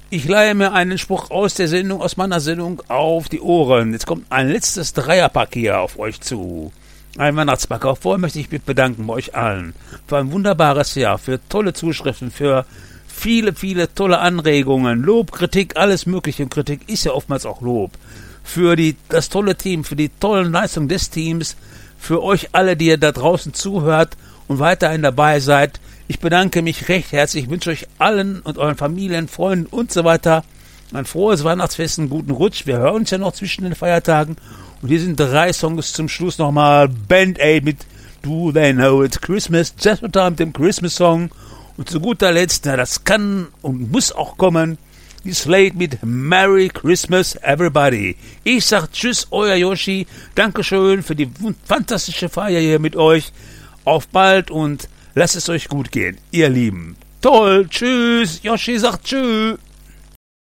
Ich leihe mir einen Spruch aus meiner Sendung auf die Ohren. Jetzt kommt ein letztes Dreierpack hier auf euch zu. Ein Weihnachtspack. Auch vorher möchte ich mich bedanken bei euch allen. Für ein wunderbares Jahr, für tolle Zuschriften, für viele, viele tolle Anregungen, Lob, Kritik, alles mögliche. Und Kritik ist ja oftmals auch Lob. Für das tolle Team, für die tollen Leistungen des Teams, für euch alle, die ihr da draußen zuhört und weiterhin dabei seid. Ich bedanke mich recht herzlich. Ich wünsche euch allen und euren Familien, Freunden und so weiter ein frohes Weihnachtsfest, einen guten Rutsch. Wir hören uns ja noch zwischen den Feiertagen. Und hier sind 3 Songs zum Schluss nochmal. Band Aid mit Do They Know It's Christmas, Just in Time mit dem Christmas Song. Und zu guter Letzt, das kann und muss auch kommen, die Slate mit Merry Christmas Everybody. Ich sag Tschüss, euer Yoshi. Dankeschön für die fantastische Feier hier mit euch. Auf bald und lasst es euch gut gehen, ihr Lieben. Toll, tschüss. Yoshi sagt Tschüss.